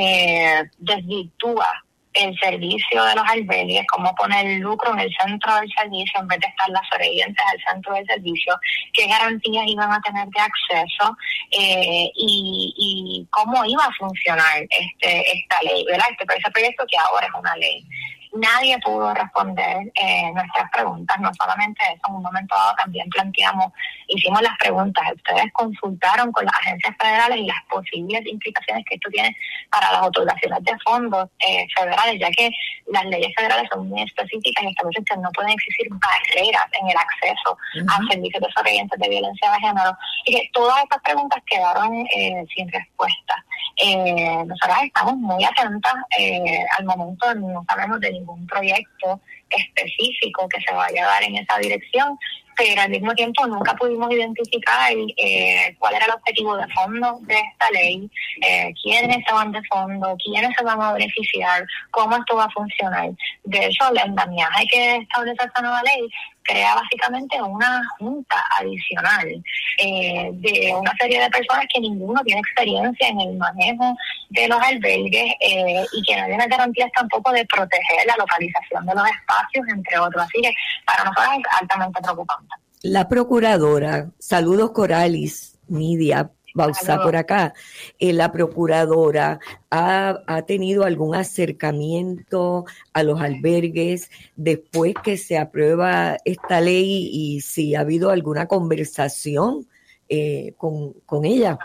eh, desvirtúa el servicio de los albergues, cómo poner el lucro en el centro del servicio en vez de estar las sobrevivientes al centro del servicio, qué garantías iban a tener de acceso eh, y, y cómo iba a funcionar este esta ley, ¿verdad? Este, este proyecto que ahora es una ley. Nadie pudo responder eh, nuestras preguntas, no solamente eso, en un momento dado también planteamos, hicimos las preguntas, ustedes consultaron con las agencias federales y las posibles implicaciones que esto tiene para las otorgaciones de fondos eh, federales, ya que las leyes federales son muy específicas y establecen que no pueden existir barreras en el acceso uh-huh. a servicios de sobrevivientes de violencia de género, y que todas estas preguntas quedaron eh, sin respuesta. Eh, nosotros estamos muy atentas eh, al momento, no sabemos de ningún proyecto específico que se vaya a dar en esa dirección, pero al mismo tiempo nunca pudimos identificar eh, cuál era el objetivo de fondo de esta ley, eh, quiénes se van de fondo, quiénes se van a beneficiar, cómo esto va a funcionar. De hecho, el andamiaje que establece esta nueva ley crea básicamente una junta adicional eh, de una serie de personas que ninguno tiene experiencia en el manejo de los albergues eh, y que no tiene garantías tampoco de proteger la localización de los espacios, entre otros. Así que para nosotros es altamente preocupante. La procuradora, saludos Coralis, Nidia Bauzá por acá, eh, la procuradora ha, ha tenido algún acercamiento a los albergues después que se aprueba esta ley y si ha habido alguna conversación eh, con, con ella.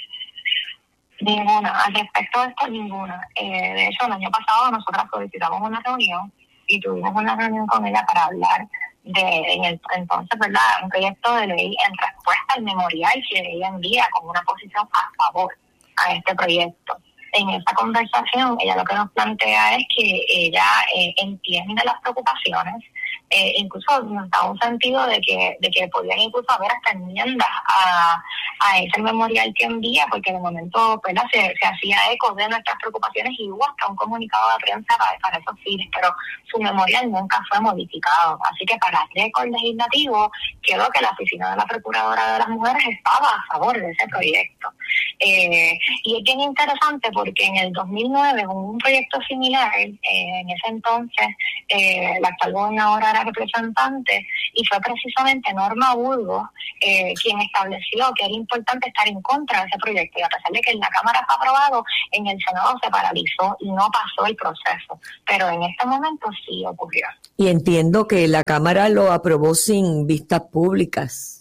Ninguna, al respecto de esto, ninguna. Eh, de hecho, el año pasado nosotros solicitamos una reunión y tuvimos una reunión con ella para hablar de, en el entonces, ¿verdad?, un proyecto de ley en respuesta al memorial que ella envía como una posición a favor a este proyecto. En esa conversación, ella lo que nos plantea es que ella eh, entiende las preocupaciones, eh, incluso nos da un sentido de que de que podían incluso haber hasta enmiendas a, a ese memorial que envía, porque de momento, ¿verdad?, se, se hacía eco de nuestras preocupaciones y hubo hasta un comunicado de prensa para, para esos fines, pero su memorial nunca fue modificado. Así que para el récord legislativo quedó que la Oficina de la Procuradora de las Mujeres estaba a favor de ese proyecto. Eh, y es bien interesante porque en el dos mil nueve hubo un proyecto similar, eh, en ese entonces eh, la actual gobernadora era representante y fue precisamente Norma Burgos eh, quien estableció que era importante estar en contra de ese proyecto, y a pesar de que en la Cámara fue aprobado, en el Senado se paralizó y no pasó el proceso, pero en este momento sí ocurrió. Y entiendo que la Cámara lo aprobó sin vistas públicas.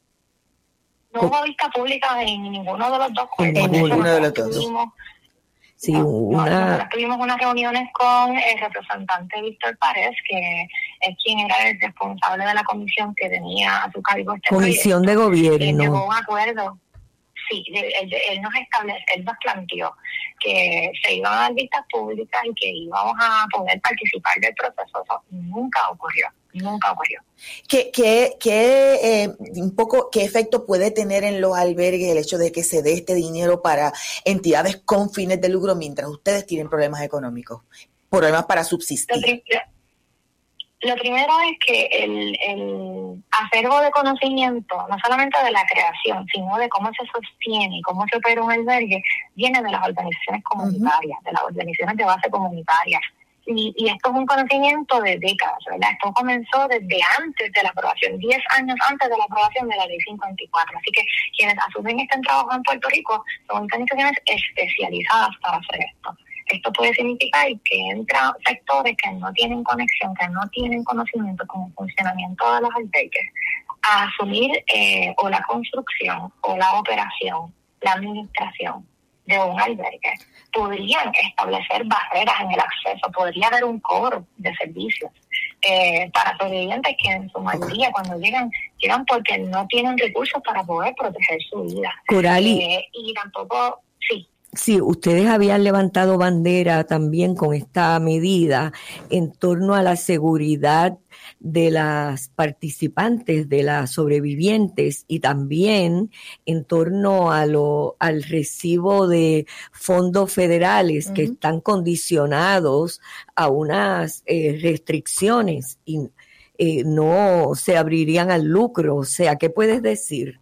No hubo vista pública en ninguno de los dos. En ninguno de los dos. Tuvimos, sí, no, una... nosotros tuvimos unas reuniones con el representante Víctor Párez, que es quien era el responsable de la comisión que tenía a su cargo este Comisión proyecto. de Gobierno. Él llegó a un acuerdo. Sí, él, él nos establece, él nos planteó que se iban a dar vistas públicas y que íbamos a poder participar del proceso. Eso nunca ocurrió. Nunca ocurrió. ¿Qué, qué, qué, eh, un poco, qué efecto puede tener en los albergues el hecho de que se dé este dinero para entidades con fines de lucro mientras ustedes tienen problemas económicos, problemas para subsistir? Lo, prim- lo primero es que el, el acervo de conocimiento, no solamente de la creación, sino de cómo se sostiene y cómo se opera un albergue, viene de las organizaciones comunitarias, uh-huh. de las organizaciones de base comunitaria. Y, y esto es un conocimiento de décadas, ¿verdad? Esto comenzó desde antes de la aprobación, diez años antes de la aprobación de la ley cincuenta y cuatro. Así que quienes asumen este trabajo en Puerto Rico son organizaciones especializadas para hacer esto. Esto puede significar que entran sectores que no tienen conexión, que no tienen conocimiento con el funcionamiento de los albergues, a asumir eh, o la construcción o la operación, la administración de un albergue, podrían establecer barreras en el acceso, podría haber un cobro de servicios eh, para sobrevivientes que en su mayoría cuando llegan, llegan porque no tienen recursos para poder proteger su vida. Corali. Eh, y tampoco, sí. Sí, ustedes habían levantado bandera también con esta medida en torno a la seguridad de las participantes, de las sobrevivientes y también en torno a lo, al recibo de fondos federales uh-huh. que están condicionados a unas eh, restricciones y eh, no se abrirían al lucro. O sea, ¿qué puedes decir?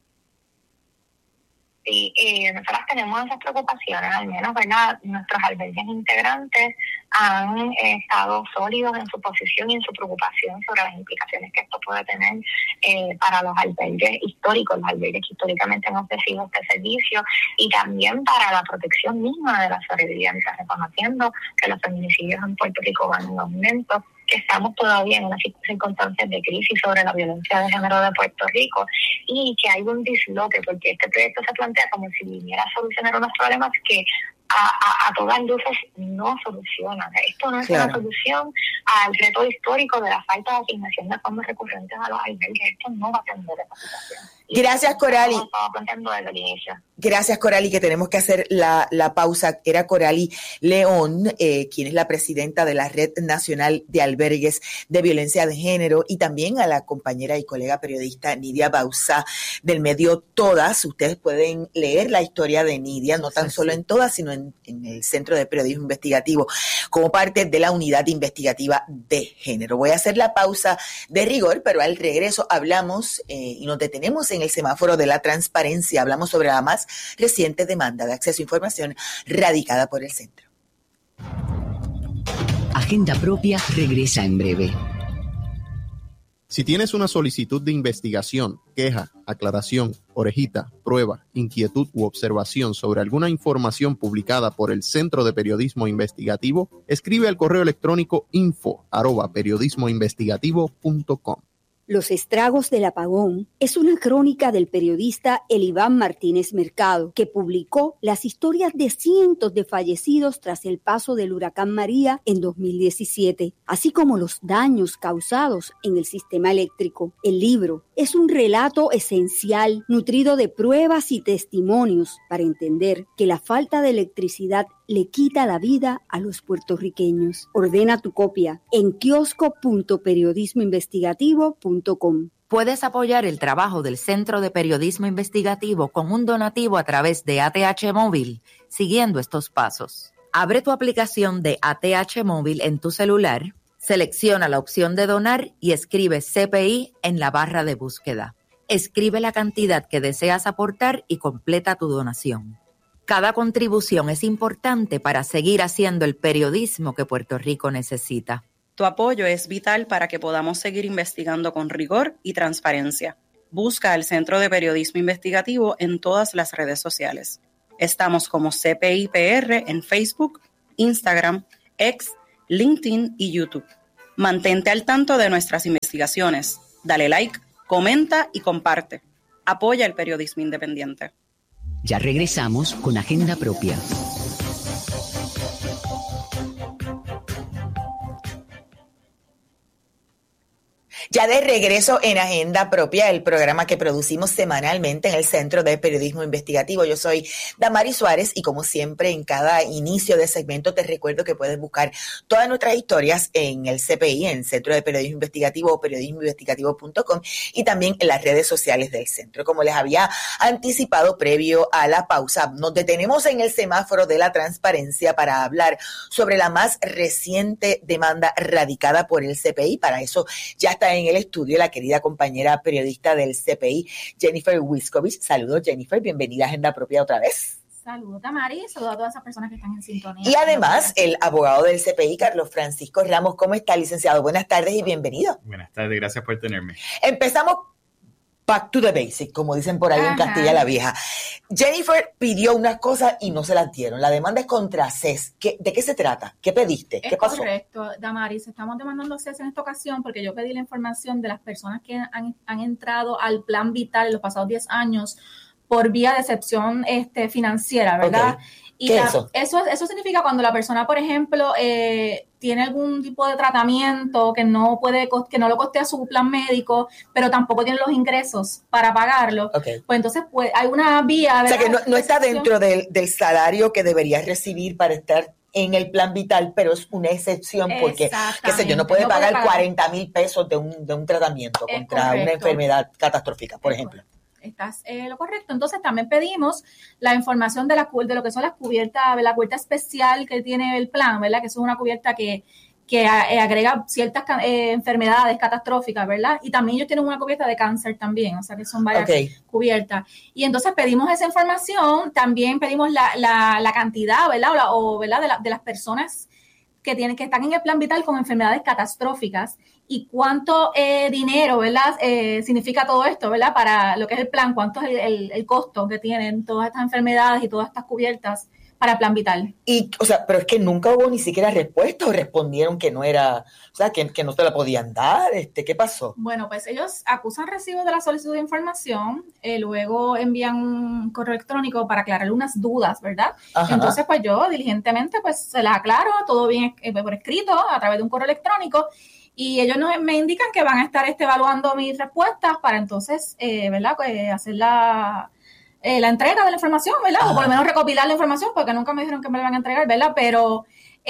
Sí, eh, nosotros tenemos esas preocupaciones, al menos, ¿verdad? Nuestros albergues integrantes han eh, estado sólidos en su posición y en su preocupación sobre las implicaciones que esto puede tener eh, para los albergues históricos, los albergues que históricamente han ofrecido este servicio, y también para la protección misma de las sobrevivientes, reconociendo que los feminicidios en Puerto Rico van en aumento, que estamos todavía en unas circunstancias de crisis sobre la violencia de género de Puerto Rico y que hay un disloque porque este proyecto se plantea como si viniera a solucionar unos problemas que a, a, a todas luces no solucionan. Esto no es claro. una solución al reto histórico de la falta de asignación de fondos recurrentes a los albergues. Esto no va a atender esta situación. Gracias, Corali. Desde el inicio. Gracias, Corali, que tenemos que hacer la, la pausa. Era Corali León, eh, quien es la presidenta de la Red Nacional de Albergues de Violencia de Género, y también a la compañera y colega periodista Nidia Bauzá del medio Todas. Ustedes pueden leer la historia de Nidia, no tan sí, solo sí. en Todas, sino en, en el Centro de Periodismo Investigativo, como parte de la Unidad Investigativa de Género. Voy a hacer la pausa de rigor, pero al regreso hablamos eh, y nos detenemos en el semáforo de la transparencia. Hablamos sobre la más reciente demanda de acceso a información radicada por el centro. Agenda Propia regresa en breve. Si tienes una solicitud de investigación, queja, aclaración, orejita, prueba, inquietud u observación sobre alguna información publicada por el Centro de Periodismo Investigativo, escribe al correo electrónico info arroba periodismoinvestigativo punto com. Los estragos del apagón es una crónica del periodista Eliván Martínez Mercado, que publicó las historias de cientos de fallecidos tras el paso del huracán María en dos mil diecisiete, así como los daños causados en el sistema eléctrico. El libro es un relato esencial, nutrido de pruebas y testimonios para entender que la falta de electricidad le quita la vida a los puertorriqueños. Ordena tu copia en kiosco punto periodismo investigativo punto com. Puedes apoyar el trabajo del Centro de Periodismo Investigativo con un donativo a través de A T H Móvil, siguiendo estos pasos. Abre tu aplicación de A T H Móvil en tu celular, selecciona la opción de donar y escribe C P I en la barra de búsqueda. Escribe la cantidad que deseas aportar y completa tu donación. Cada contribución es importante para seguir haciendo el periodismo que Puerto Rico necesita. Tu apoyo es vital para que podamos seguir investigando con rigor y transparencia. Busca el Centro de Periodismo Investigativo en todas las redes sociales. Estamos como C P I P R en Facebook, Instagram, X, LinkedIn y YouTube. Mantente al tanto de nuestras investigaciones. Dale like, comenta y comparte. Apoya el periodismo independiente. Ya regresamos con Agenda Propia. Ya de regreso en Agenda Propia, el programa que producimos semanalmente en el Centro de Periodismo Investigativo. Yo soy Damari Suárez y como siempre en cada inicio de segmento te recuerdo que puedes buscar todas nuestras historias en el C P I, en el Centro de Periodismo Investigativo o periodismo investigativo punto com, y también en las redes sociales del centro. Como les había anticipado previo a la pausa, nos detenemos en el semáforo de la transparencia para hablar sobre la más reciente demanda radicada por el C P I. Para eso ya está en el estudio la querida compañera periodista del C P I, Jennifer Wiskovich. Saludos, Jennifer, bienvenida a Agenda Propia otra vez. Saludos, Tamari, saludos a todas esas personas que están en sintonía. Y además, el abogado del C P I, Carlos Francisco Ramos. ¿Cómo está, licenciado? Buenas tardes y bienvenido. Buenas tardes, gracias por tenerme. Empezamos back to the basic, como dicen por ahí Ajá. en Castilla la Vieja. Jennifer pidió unas cosas y no se las dieron. La demanda es contra C E S. ¿Qué, ¿De qué se trata? ¿Qué pediste? ¿Qué es pasó? Correcto, Damaris. Estamos demandando C E S en esta ocasión porque yo pedí la información de las personas que han, han entrado al Plan Vital en los pasados diez años por vía de excepción este, financiera, ¿verdad? Okay. Y ¿Qué la, es eso? eso? Eso significa cuando la persona, por ejemplo, eh, tiene algún tipo de tratamiento que no puede, que no lo costea su plan médico, pero tampoco tiene los ingresos para pagarlo. Okay. Pues entonces pues, hay una vía. ¿verdad? O sea que no, no está dentro del, del salario que deberías recibir para estar en el plan vital, pero es una excepción porque, qué sé yo, no puede no pagar, pagar cuarenta mil pesos de un, de un tratamiento es contra correcto. Una enfermedad catastrófica, por es ejemplo. Correcto. Estás eh, lo correcto. Entonces también pedimos la información de, la, de lo que son las cubiertas, la cubierta especial que tiene el plan, ¿verdad? Que es una cubierta que, que eh, agrega ciertas eh, enfermedades catastróficas, ¿verdad? Y también ellos tienen una cubierta de cáncer también, o sea que son varias okay. cubiertas. Y entonces pedimos esa información, también pedimos la, la, la cantidad, ¿verdad? O, la, o ¿verdad? De, la, de las personas que tienen que están en el plan vital con enfermedades catastróficas y cuánto eh, dinero, ¿verdad? Eh, significa todo esto, ¿verdad? Para lo que es el plan, cuánto es el, el, el costo que tienen todas estas enfermedades y todas estas cubiertas para el plan vital. Y, o sea, pero es que nunca hubo ni siquiera respuesta o respondieron que no era, o sea, que, que no te la podían dar, este, ¿qué pasó? Bueno, pues ellos acusan recibo de la solicitud de información, eh, luego envían un correo electrónico para aclarar unas dudas, ¿verdad? Ajá. Entonces, pues yo diligentemente, pues se las aclaro, todo bien eh, por escrito, a través de un correo electrónico, y ellos nos, me indican que van a estar este, evaluando mis respuestas para entonces, eh, ¿verdad? Pues hacer la... Eh, la entrega de la información, ¿verdad? Ajá. O por lo menos recopilar la información, porque nunca me dijeron que me la van a entregar, ¿verdad? Pero,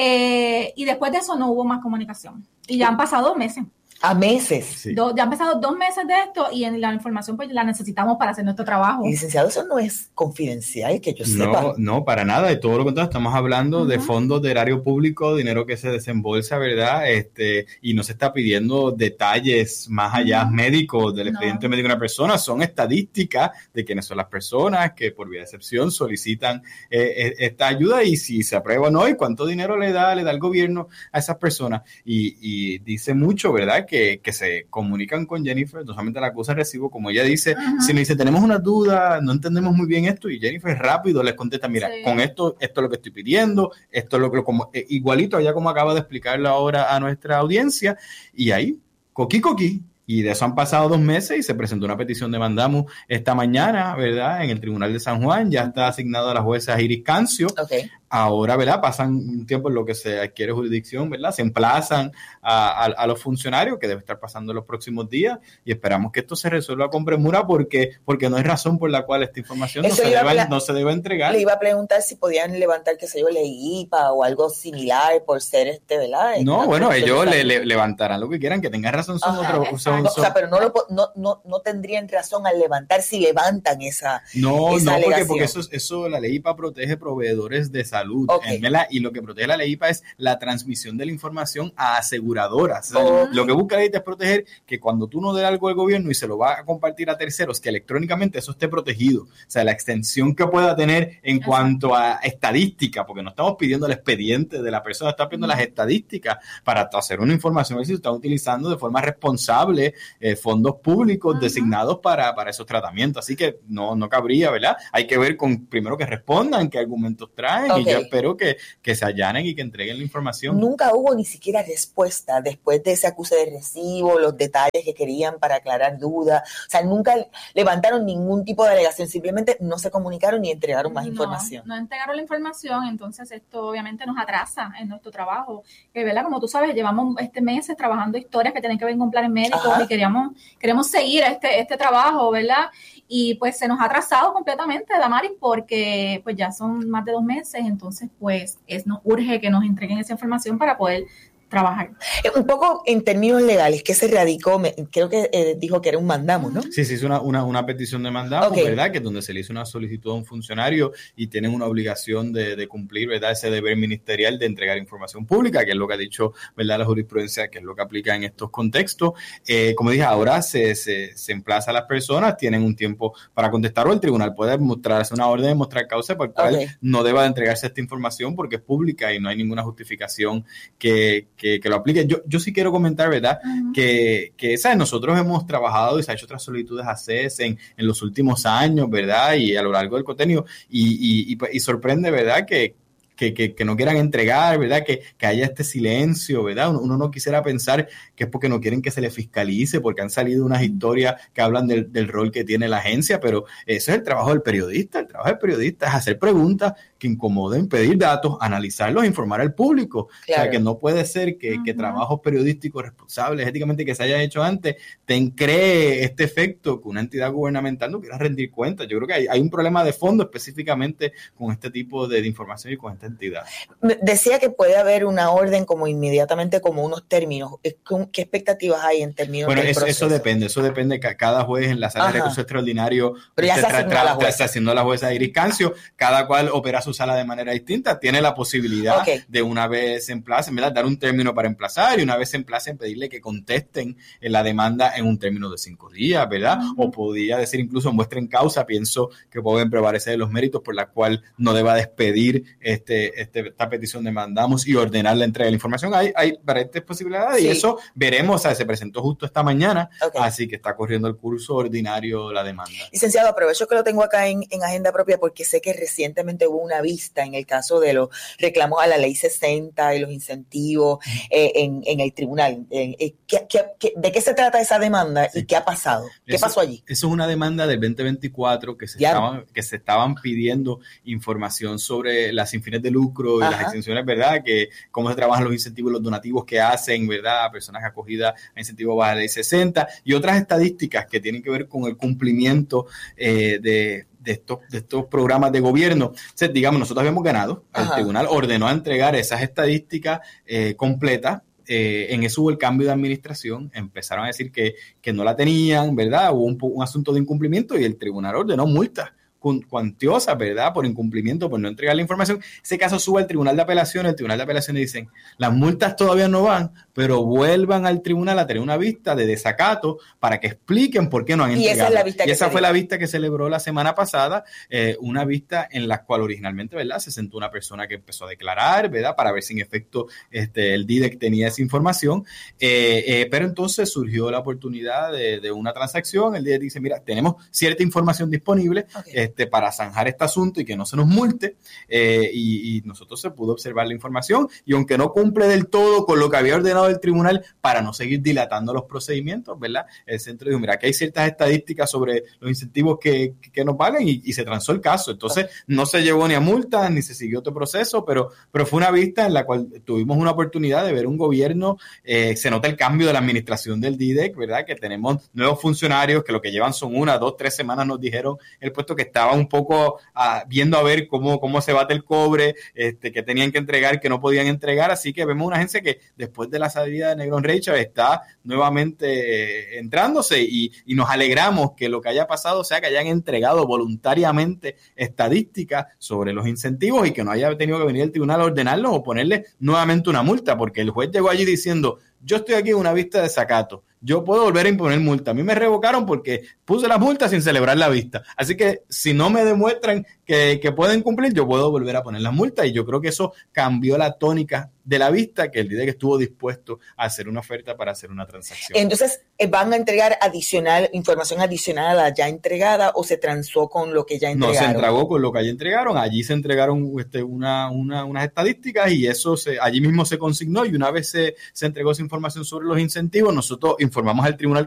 eh, y después de eso no hubo más comunicación. Y ya han pasado dos meses. A meses. Sí. Do, ya han pasado dos meses de esto y en la información pues la necesitamos para hacer nuestro trabajo. Y licenciado, eso no es confidencial, que yo sepa. No, no, para nada. De todo lo contrario, estamos hablando uh-huh. de fondos de erario público, dinero que se desembolsa, ¿verdad? Este, y no se está pidiendo detalles más allá uh-huh. médicos del expediente no. médico de una persona. Son estadísticas de quiénes son las personas que por vía de excepción solicitan eh, esta ayuda y si se aprueba o no y cuánto dinero le da, le da el gobierno a esas personas. Y, y dice mucho, ¿verdad? Que, que se comunican con Jennifer, no solamente la acusa de recibo, como ella dice, uh-huh. sino dice, tenemos una duda, no entendemos muy bien esto, y Jennifer rápido les contesta, mira, sí. con esto, esto es lo que estoy pidiendo, esto es lo que, como, eh, igualito, ya como acaba de explicarlo ahora a nuestra audiencia, y ahí, coqui coqui, y de eso han pasado dos meses y se presentó una petición de mandamus esta mañana, ¿verdad? En el Tribunal de San Juan, ya está asignado a la jueza Iris Cancio. Okay. Ahora, ¿verdad? Pasan un tiempo en lo que se adquiere jurisdicción, ¿verdad? Se emplazan a, a, a los funcionarios, que debe estar pasando en los próximos días, y esperamos que esto se resuelva con premura porque, porque no hay razón por la cual esta información no se, deba, pla- no se debe entregar. Le iba a preguntar si podían levantar, qué sé yo, la I P A o algo similar por ser este, ¿verdad? No, Una bueno, ellos le, le, levantarán lo que quieran, que tengan razón. Son Ajá, otro, son, no, son, o sea, pero no, lo, no, no, no tendrían razón al levantar si levantan esa No, esa no, porque, porque eso, eso, la ley I P A protege proveedores de salud. Okay. Y lo que protege la ley I P A es la transmisión de la información a aseguradoras. O sea, oh. Lo que busca la ley es proteger que cuando tú no des algo al gobierno y se lo va a compartir a terceros, que electrónicamente eso esté protegido. O sea, la extensión que pueda tener en Exacto. cuanto a estadística, porque no estamos pidiendo el expediente de la persona, estamos pidiendo mm. las estadísticas para hacer una información, si se están utilizando de forma responsable eh, fondos públicos uh-huh. designados para, para esos tratamientos. Así que no, no cabría, ¿verdad? Hay que ver con primero que respondan, qué argumentos traen, okay. y yo espero que, que se allanen y que entreguen la información. Nunca hubo ni siquiera respuesta después de ese acuse de recibo, los detalles que querían para aclarar dudas. O sea, nunca levantaron ningún tipo de alegación, simplemente no se comunicaron ni entregaron más no, información. No entregaron la información, entonces esto obviamente nos atrasa en nuestro trabajo. Que, ¿verdad? Como tú sabes, llevamos este meses trabajando historias que tienen que ver con planes médicos Ajá. y queríamos, queremos seguir este, este trabajo, ¿verdad? Y pues se nos ha atrasado completamente, Damaris, porque pues ya son más de dos meses, entonces pues es, nos urge que nos entreguen esa información para poder trabajar. Un poco en términos legales, ¿qué se radicó? Me, creo que eh, dijo que era un mandamus, ¿no? Sí, sí, es una, una, una petición de mandamus, okay. ¿verdad? Que es donde se le hizo una solicitud a un funcionario y tienen una obligación de, de cumplir, ¿verdad? Ese deber ministerial de entregar información pública, que es lo que ha dicho, ¿verdad? La jurisprudencia, que es lo que aplica en estos contextos. Eh, como dije, ahora se, se, se emplaza a las personas, tienen un tiempo para contestar o el tribunal puede mostrarse una orden de mostrar causa por la cual okay. no deba de entregarse esta información porque es pública y no hay ninguna justificación que que, que lo aplique. Yo, yo sí quiero comentar, ¿verdad? Uh-huh. Que, que ¿sabes? Nosotros hemos trabajado y se ha hecho otras solicitudes a C E S en, en los últimos años, ¿verdad? Y a lo largo del contenido, y, y, y, y sorprende, ¿verdad? Que Que, que, que no quieran entregar, ¿verdad? Que, que haya este silencio, ¿verdad? Uno, uno no quisiera pensar que es porque no quieren que se le fiscalice, porque han salido unas historias que hablan del, del rol que tiene la agencia, pero eso es el trabajo del periodista. El trabajo del periodista es hacer preguntas que incomoden, pedir datos, analizarlos, informar al público. Claro. O sea, que no puede ser que, uh-huh. que trabajos periodísticos responsables, éticamente, que se hayan hecho antes, te cree este efecto que una entidad gubernamental no quiera rendir cuentas. Yo creo que hay, hay un problema de fondo específicamente con este tipo de, de información y con esta entidad. Decía que puede haber una orden como inmediatamente, como unos términos. ¿Qué expectativas hay en términos bueno, del eso, proceso? eso depende, eso depende. Cada juez en la sala Ajá. de recursos extraordinarios Pero ya se tra- asignó la jueza. está haciendo la jueza Iris Cancio, cada cual opera su sala de manera distinta, tiene la posibilidad okay. de una vez se emplacen, ¿verdad? Dar un término para emplazar y una vez se emplacen pedirle que contesten en la demanda en un término de cinco días, ¿verdad? Uh-huh. O podría decir incluso muestren causa, pienso que pueden prevalecer los méritos por la cual no deba despedir este Este, esta petición demandamos y ordenar la entrega de la información. Hay, hay varias posibilidades sí. y eso veremos, o sea, se presentó justo esta mañana, okay. así que está corriendo el curso ordinario la demanda. Licenciado, aprovecho que lo tengo acá en, en agenda propia porque sé que recientemente hubo una vista en el caso de los reclamos a la ley sesenta y los incentivos eh, en, en el tribunal. Eh, ¿qué, qué, qué, ¿De qué se trata esa demanda sí. y qué ha pasado? ¿Qué eso, pasó allí? Eso es una demanda del veinte veinticuatro que se, estaban, que se estaban pidiendo información sobre las sin fines de lucro y Ajá. las exenciones, ¿verdad? Que cómo se trabajan los incentivos y los donativos que hacen, ¿verdad? A personas acogidas a incentivos bajo la ley sesenta y otras estadísticas que tienen que ver con el cumplimiento eh, de, de, estos, de estos programas de gobierno. O sea, digamos, nosotros habíamos ganado, Ajá. el tribunal ordenó entregar esas estadísticas eh, completas. Eh, en eso hubo el cambio de administración, empezaron a decir que, que no la tenían, ¿verdad? Hubo un, un asunto de incumplimiento y el tribunal ordenó multas cuantiosas, ¿verdad? Por incumplimiento, por no entregar la información. Ese caso sube al Tribunal de Apelaciones, el Tribunal de Apelaciones dicen, las multas todavía no van, pero vuelvan al tribunal a tener una vista de desacato para que expliquen por qué no han entregado. Y esa, es la vista y que esa fue la vista que celebró la semana pasada, eh, una vista en la cual originalmente, ¿verdad? Se sentó una persona que empezó a declarar, ¿verdad? Para ver si en efecto este, el D I D E C tenía esa información, eh, eh, pero entonces surgió la oportunidad de, de una transacción. El D I D E C dice, mira, tenemos cierta información disponible, okay. este, para zanjar este asunto y que no se nos multe, eh, y, y nosotros se pudo observar la información y aunque no cumple del todo con lo que había ordenado el tribunal para no seguir dilatando los procedimientos, ¿verdad? El centro dijo, mira, aquí hay ciertas estadísticas sobre los incentivos que, que nos pagan y, y se transó el caso. Entonces no se llevó ni a multas ni se siguió otro proceso, pero, pero fue una vista en la cual tuvimos una oportunidad de ver un gobierno, eh, se nota el cambio de la administración del D I D E C, ¿verdad? Que tenemos nuevos funcionarios que lo que llevan son una, dos, tres semanas, nos dijeron el puesto que estaba un poco uh, viendo a ver cómo, cómo se bate el cobre, este, que tenían que entregar, que no podían entregar, así que vemos una agencia que después de la salida de Negrón Rachel está nuevamente eh, entrándose y, y nos alegramos que lo que haya pasado sea que hayan entregado voluntariamente estadísticas sobre los incentivos y que no haya tenido que venir el tribunal a ordenarlos o ponerle nuevamente una multa, porque el juez llegó allí diciendo, yo estoy aquí en una vista de desacato, yo puedo volver a imponer multa. A mí me revocaron porque puse las multas sin celebrar la vista. Así que si no me demuestran que, que pueden cumplir, yo puedo volver a poner las multas. Y yo creo que eso cambió la tónica de la vista, que el D I D E C estuvo dispuesto a hacer una oferta para hacer una transacción. Entonces, ¿van a entregar adicional, información adicional a la ya entregada o se transó con lo que ya entregaron? No, se entregó con lo que ya entregaron. Allí se entregaron este, una, una, unas estadísticas y eso se, allí mismo se consignó y una vez se, se entregó esa información sobre los incentivos, nosotros informamos al tribunal